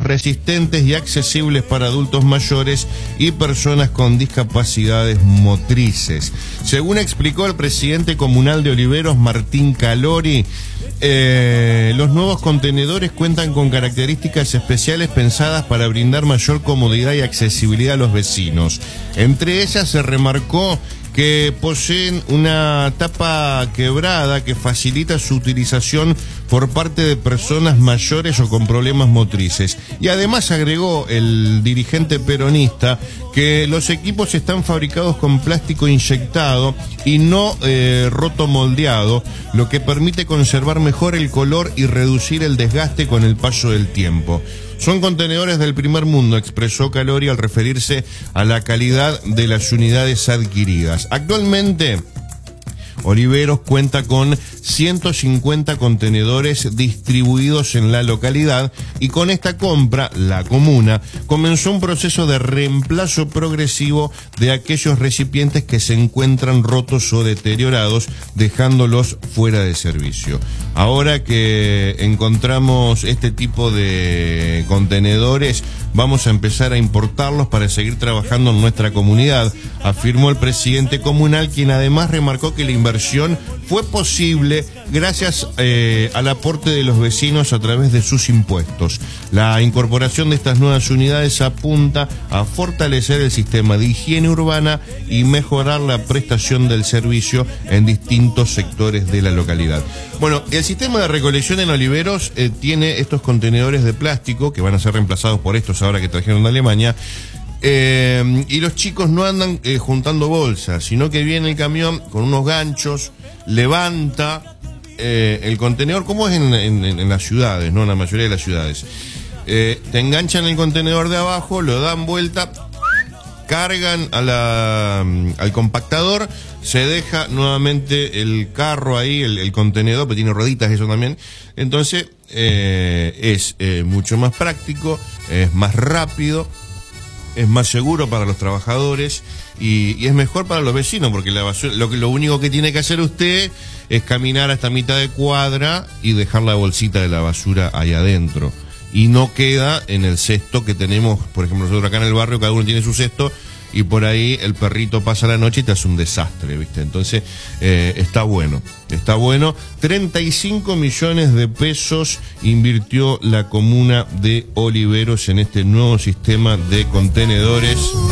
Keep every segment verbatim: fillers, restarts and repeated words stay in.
resistentes y accesibles para adultos mayores y personas con discapacidades motrices. Según explicó el presidente comunal de Oliveros, Martín Calori, eh, los nuevos contenedores cuentan con características especiales pensadas para brindar mayor comodidad y accesibilidad a los vecinos. Entre ellas se remarcó que poseen una tapa quebrada que facilita su utilización por parte de personas mayores o con problemas motrices. Y además agregó el dirigente peronista que los equipos están fabricados con plástico inyectado y no eh, rotomoldeado, lo que permite conservar mejor el color y reducir el desgaste con el paso del tiempo. Son contenedores del primer mundo, expresó Calori al referirse a la calidad de las unidades adquiridas. Actualmente, Oliveros cuenta con ciento cincuenta contenedores distribuidos en la localidad y con esta compra, la comuna comenzó un proceso de reemplazo progresivo de aquellos recipientes que se encuentran rotos o deteriorados, dejándolos fuera de servicio. Ahora que encontramos este tipo de contenedores, vamos a empezar a importarlos para seguir trabajando en nuestra comunidad, afirmó el presidente comunal, quien además remarcó que la inversión fue posible gracias eh, al aporte de los vecinos a través de sus impuestos. La incorporación de estas nuevas unidades apunta a fortalecer el sistema de higiene urbana y mejorar la prestación del servicio en distintos sectores de la localidad. Bueno, el sistema de recolección en Oliveros eh, tiene estos contenedores de plástico que van a ser reemplazados por estos ahora que trajeron de Alemania. Eh, y los chicos no andan eh, juntando bolsas, sino que viene el camión con unos ganchos, levanta eh, el contenedor, como es en, en, en las ciudades, ¿no? En la mayoría de las ciudades. Eh, te enganchan el contenedor de abajo, lo dan vuelta, cargan a la, al compactador, se deja nuevamente el carro ahí, el, el contenedor, pero tiene rueditas eso también. Entonces eh, es eh, mucho más práctico, es más rápido, es más seguro para los trabajadores y, y es mejor para los vecinos, porque la basura, lo, lo único que tiene que hacer usted es caminar hasta mitad de cuadra y dejar la bolsita de la basura ahí adentro. Y no queda en el cesto que tenemos, por ejemplo, nosotros acá en el barrio, cada uno tiene su cesto y por ahí el perrito pasa la noche y te hace un desastre, ¿viste? Entonces, eh, está bueno, está bueno. treinta y cinco millones de pesos invirtió la comuna de Oliveros en este nuevo sistema de contenedores.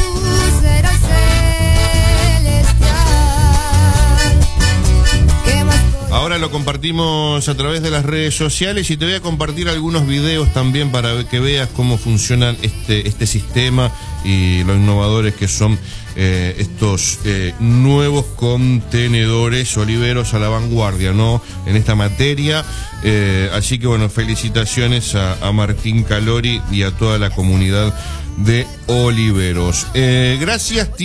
Ahora lo compartimos a través de las redes sociales y te voy a compartir algunos videos también para que veas cómo funciona este, este sistema y lo innovadores que son eh, estos eh, nuevos contenedores. Oliveros a la vanguardia, ¿no? En esta materia. Eh, así que bueno, felicitaciones a, a Martín Calori y a toda la comunidad de Oliveros. Eh, gracias,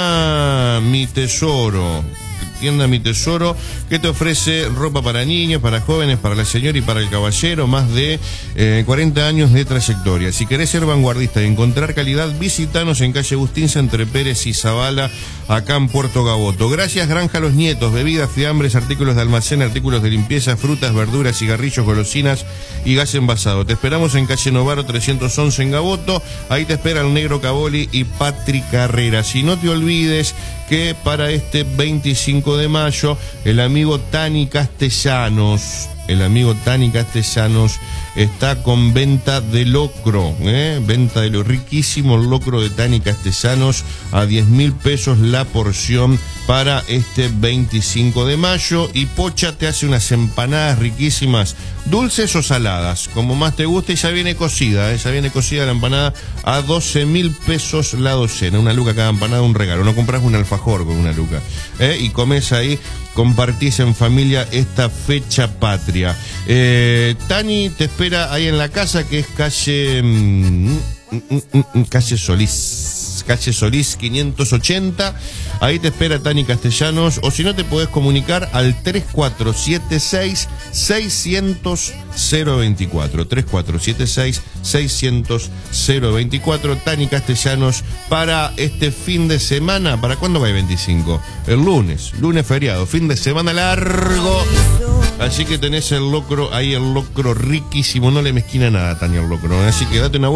tienda Mi Tesoro. Tienda Mi Tesoro, que te ofrece ropa para niños, para jóvenes, para la señora y para el caballero, más de eh, cuarenta años de trayectoria. Si querés ser vanguardista y encontrar calidad, visítanos en calle Agustín, entre Pérez y Zavala, acá en Puerto Gaboto. Gracias, Granja Los Nietos, bebidas, fiambres, artículos de almacén, artículos de limpieza, frutas, verduras, cigarrillos, golosinas y gas envasado. Te esperamos en calle Novaro trescientos once en Gaboto. Ahí te espera el Negro Caboli y Patri Carreras. Y no te olvides que para este veinticinco de mayo el amigo Tani Castellanos, el amigo Tani Castellanos está con venta de locro, ¿eh? Venta de lo riquísimo el locro de Tani Castellanos a diez mil pesos la porción para este veinticinco de mayo. Y Pocha te hace unas empanadas riquísimas, dulces o saladas, como más te guste, y ya viene cocida, ¿eh? Ya viene cocida la empanada a doce mil pesos la docena, una luca cada empanada, un regalo. No compras un alfajor con una luca, ¿eh? Y comes ahí, compartís en familia esta fecha patria. Eh, Tani te espera ahí en la casa, que es calle mmm, mm, mm, calle Solís, calle Solís quinientos ochenta. Ahí te espera Tani Castellanos, o si no te podés comunicar al tres cuatro siete seis seiscientos cero veinticuatro, tres cuatro siete seis seiscientos cero veinticuatro. Tani Castellanos para este fin de semana. ¿Para cuándo va el veinticinco? El lunes, lunes feriado, fin de semana largo. Así que tenés el locro ahí, el locro riquísimo, no le mezquina nada, Tani, el locro. Así que date una vuelta.